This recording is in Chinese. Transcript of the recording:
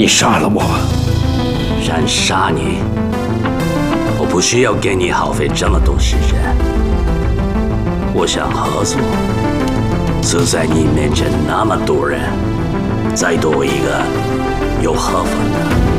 你杀了我， 想杀你，我不需要给你耗费这么多时间。我想合作，就在你面前那么多人，再多一个又何妨呢？